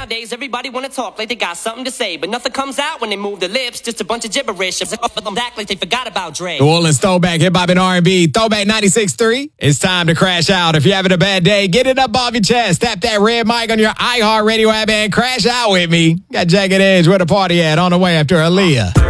Nowadays, everybody wanna talk like they got something to say, but nothing comes out when they move their lips. Just a bunch of gibberish. Act like they forgot about Dre. New Orleans Throwback, hip hop and R&B. Throwback 96.3. It's time to crash out. If you're having a bad day, get it up off your chest. Tap that red mic on your iHeartRadio app and crash out with me. Got Jagged Edge. Where the party at? On the way after Aaliyah.